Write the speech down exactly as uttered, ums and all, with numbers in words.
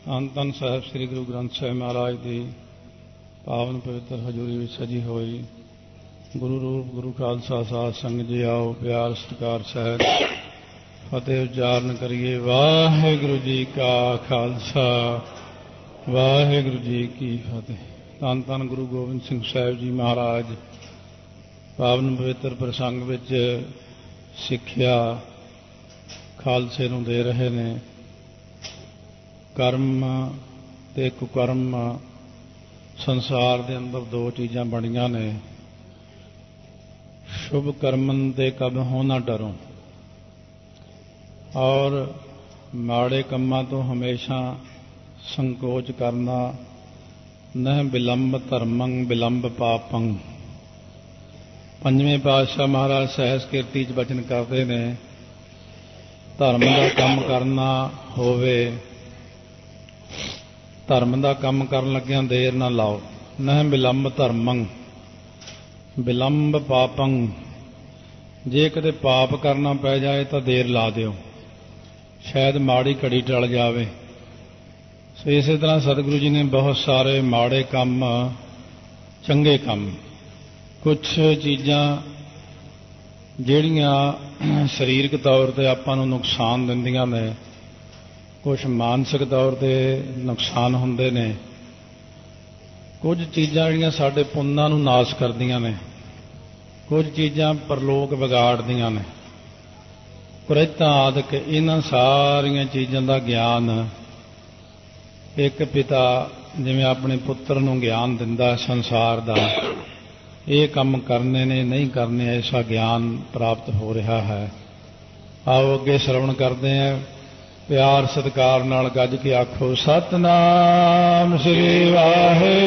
ਧੰਨ ਧੰਨ ਸਾਹਿਬ ਸ੍ਰੀ ਗੁਰੂ ਗ੍ਰੰਥ ਸਾਹਿਬ ਮਹਾਰਾਜ ਦੀ ਪਾਵਨ ਪਵਿੱਤਰ ਹਜ਼ੂਰੀ ਵਿੱਚ ਸਜੀ ਹੋਈ ਗੁਰੂ ਰੂਪ ਗੁਰੂ ਖਾਲਸਾ ਸਾਧ ਸੰਗਤ ਜੀ ਆਓ ਪਿਆਰ ਸਤਿਕਾਰ ਸਹਿਤ ਫਤਿਹ ਉਚਾਰਨ ਕਰੀਏ। ਵਾਹਿਗੁਰੂ ਜੀ ਕਾ ਖਾਲਸਾ ਵਾਹਿਗੁਰੂ ਜੀ ਕੀ ਫਤਿਹ। ਧੰਨ ਧੰਨ ਗੁਰੂ ਗੋਬਿੰਦ ਸਿੰਘ ਸਾਹਿਬ ਜੀ ਮਹਾਰਾਜ ਪਾਵਨ ਪਵਿੱਤਰ ਪ੍ਰਸੰਗ ਵਿੱਚ ਸਿੱਖਿਆ ਖਾਲਸੇ ਨੂੰ ਦੇ ਰਹੇ ਨੇ। ਕਰਮ ਤੇ ਕੁਕਰਮ ਸੰਸਾਰ ਦੇ ਅੰਦਰ ਦੋ ਚੀਜ਼ਾਂ ਬਣੀਆਂ ਨੇ। ਸ਼ੁਭ ਕਰਮਨ ਤੇ ਕਬਹੁ ਨਾ ਡਰੋ ਔਰ ਮਾੜੇ ਕੰਮਾਂ ਤੋਂ ਹਮੇਸ਼ਾ ਸੰਕੋਚ ਕਰਨਾ। ਨਹ ਬਿਲੰਬ ਧਰਮੰ ਬਿਲੰਬ ਪਾਪੰ। ਪੰਜਵੇਂ ਪਾਤਸ਼ਾਹ ਮਹਾਰਾਜ ਸਹਿਜ ਕੀਰਤੀ 'ਚ ਬਚਨ ਕਰਦੇ ਨੇ, ਧਰਮ ਦਾ ਕੰਮ ਕਰਨਾ ਹੋਵੇ, ਧਰਮ ਦਾ ਕੰਮ ਕਰਨ ਲੱਗਿਆਂ ਦੇਰ ਨਾ ਲਾਓ। ਨਹ ਬਿਲੰਬ ਧਰਮੰ ਬਿਲੰਬ ਪਾਪੰ। ਜੇ ਕਿਤੇ ਪਾਪ ਕਰਨਾ ਪੈ ਜਾਏ ਤਾਂ ਦੇਰ ਲਾ ਦਿਓ, ਸ਼ਾਇਦ ਮਾੜੀ ਘੜੀ ਟਲ ਜਾਵੇ। ਸੋ ਇਸੇ ਤਰ੍ਹਾਂ ਸਤਿਗੁਰੂ ਜੀ ਨੇ ਬਹੁਤ ਸਾਰੇ ਮਾੜੇ ਕੰਮ, ਚੰਗੇ ਕੰਮ, ਕੁਛ ਚੀਜ਼ਾਂ ਜਿਹੜੀਆਂ ਸਰੀਰਕ ਤੌਰ 'ਤੇ ਆਪਾਂ ਨੂੰ ਨੁਕਸਾਨ ਦਿੰਦੀਆਂ ਨੇ, ਕੁਛ ਮਾਨਸਿਕ ਤੌਰ 'ਤੇ ਨੁਕਸਾਨ ਹੁੰਦੇ ਨੇ, ਕੁਝ ਚੀਜ਼ਾਂ ਜਿਹੜੀਆਂ ਸਾਡੇ ਪੁੰਨਾਂ ਨੂੰ ਨਾਸ਼ ਕਰਦੀਆਂ ਨੇ, ਕੁਝ ਚੀਜ਼ਾਂ ਪਰਲੋਕ ਵਿਗਾੜਦੀਆਂ ਨੇ। ਕੁਰੈਤਾਂ ਆਦਿਕ ਇਹਨਾਂ ਸਾਰੀਆਂ ਚੀਜ਼ਾਂ ਦਾ ਗਿਆਨ ਇੱਕ ਪਿਤਾ ਜਿਵੇਂ ਆਪਣੇ ਪੁੱਤਰ ਨੂੰ ਗਿਆਨ ਦਿੰਦਾ ਸੰਸਾਰ ਦਾ, ਇਹ ਕੰਮ ਕਰਨੇ ਨੇ ਨਹੀਂ ਕਰਨੇ, ਐਸਾ ਗਿਆਨ ਪ੍ਰਾਪਤ ਹੋ ਰਿਹਾ ਹੈ। ਆਓ ਅੱਗੇ ਸ਼ਰਵਣ ਕਰਦੇ ਹਾਂ। ਪਿਆਰ ਸਤਿਕਾਰ ਨਾਲ ਗੱਜ ਕੇ ਆਖੋ ਸਤਿਨਾਮ ਸ੍ਰੀ ਵਾਹਿਗੁਰੂ